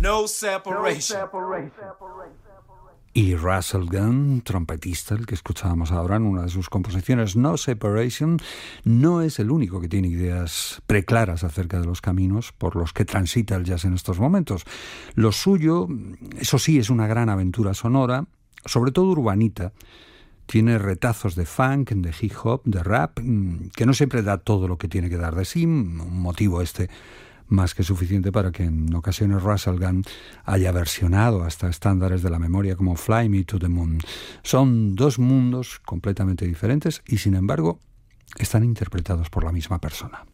no separation. Y Russell Gunn, trompetista, el que escuchábamos ahora en una de sus composiciones, No Separation, no es el único que tiene ideas preclaras acerca de los caminos por los que transita el jazz en estos momentos. Lo suyo, eso sí, es una gran aventura sonora, sobre todo urbanita. Tiene retazos de funk, de hip hop, de rap, que no siempre da todo lo que tiene que dar de sí, un motivo más que suficiente para que en ocasiones Russell Gunn haya versionado hasta estándares de la memoria como Fly Me to the Moon. Son dos mundos completamente diferentes y sin embargo están interpretados por la misma persona.